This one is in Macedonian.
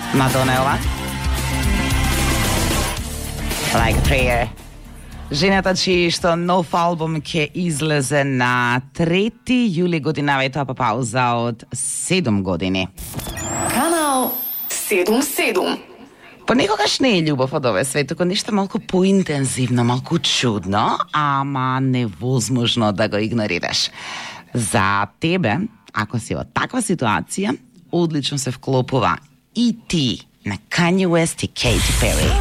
Madonna je ова? Like a Prayer. Жената чиј што нов албум ќе излезе на 3 јули годинава и тоа по пауза од 7 години. Канал 77. Понекогаш не е љубов од овој свет, туку нешто малку поинтензивно, малку чудно, ама невозможно да го игнорираш. За тебе, ако си во таква ситуација, одлично се вклопува и ти на Kanye West и Katy Perry.